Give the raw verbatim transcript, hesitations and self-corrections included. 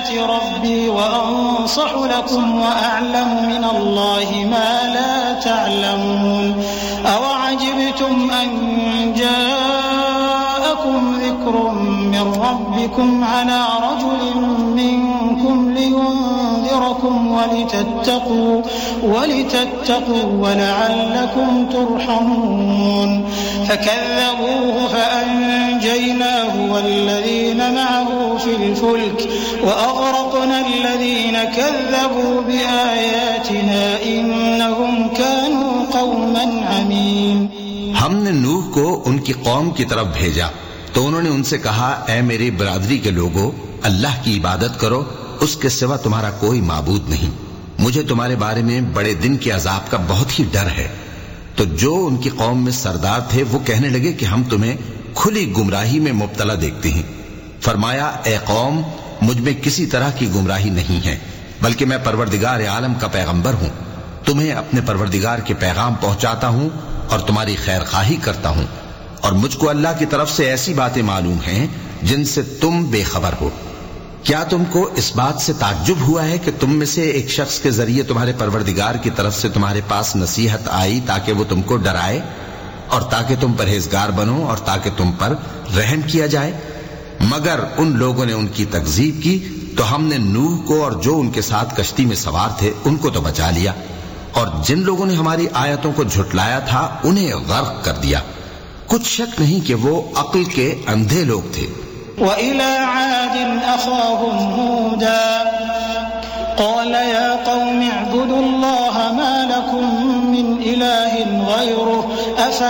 आयाति रब्बी व अंसहु लकुम व अअलमु मिनल्लाहि मा ला तअलमून अवअजिबतुम अन जाअकुम ज़िक्रुम मिन रब्बिकुम अला रजुलिन मिनकुम लियुनज़िरकुम वलितत्तक़ू वलितत्तक़ू वलअल्लकुम तुरहमून फकज़्ज़बूहु फअनजयनाहु वल्लज़ीन मअहु फिल फुल्क वअग़रक़ना अल्लज़ीन कज़्ज़बू बिआयातिना इन्नहुम कानू क़ौमन अमीन। हमने नूह को उनकी कौम की तरफ भेजा तो उन्होंने उनसे कहा, ऐ मेरी बिरादरी के लोगों, अल्लाह की इबादत करो, उसके सिवा तुम्हारा कोई माबूद नहीं। मुझे तुम्हारे बारे में बड़े दिन के अजाब का बहुत ही डर है। तो जो उनकी कौम में सरदार थे वो कहने लगे कि हम तुम्हें खुली गुमराही में मुब्तला देखते हैं। फरमाया, ए कौम, मुझ में किसी तरह की गुमराही नहीं है, बल्कि मैं परवरदिगार आलम का पैगंबर हूं। तुम्हें अपने परवरदिगार के पैगाम पहुंचाता हूं और तुम्हारी खैरखाही करता हूं, और मुझको अल्लाह की तरफ से ऐसी बातें मालूम हैं जिनसे तुम बेखबर हो। क्या तुमको इस बात से ताज्जुब हुआ है कि तुम में से एक शख्स के जरिए तुम्हारे परवरदिगार की तरफ से तुम्हारे पास नसीहत आई ताकि वो तुमको डराए और ताकि तुम परहेजगार बनो और ताकि तुम पर रहम किया जाए? मगर उन लोगों ने उनकी तकजीब की तो हमने नूह को और जो उनके साथ कश्ती में सवार थे उनको तो बचा लिया, और जिन लोगों ने हमारी आयतों को झुटलाया था उन्हें गर्क कर दिया। कुछ शक नहीं कि वो अक्ल के अंधे लोग थे। वइला आदिन अखाहुम हूदा क़ाल या क़ौम अअबुदुल्लाह मा लकुम मिन इलाहिन गैरुहु